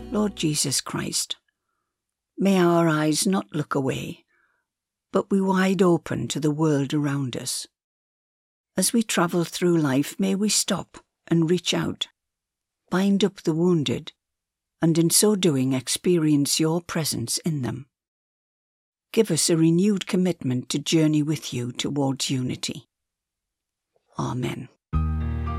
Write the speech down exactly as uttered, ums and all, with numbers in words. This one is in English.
Lord Jesus Christ, may our eyes not look away, but be wide open to the world around us. As we travel through life, may we stop and reach out, bind up the wounded, and in so doing experience your presence in them. Give us a renewed commitment to journey with you towards unity. Amen.